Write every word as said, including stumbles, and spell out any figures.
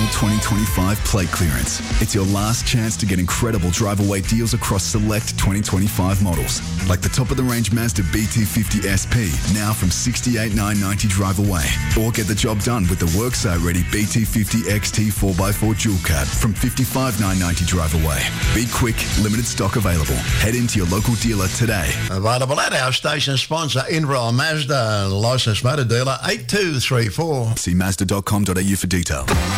final twenty twenty-five plate clearance. It's your last chance to get incredible drive away deals across select twenty twenty-five models, like the top-of-the-range Mazda B T fifty S P, now from sixty-eight thousand nine hundred ninety drive away. Or get the job done with the worksite-ready B T fifty X T four by four dual cab from fifty-five thousand nine hundred ninety drive away. Be quick, limited stock available. Head into your local dealer today. Available at our station sponsor, Inverell Mazda, licensed motor dealer eight two three four. See mazda dot com dot a u for detail.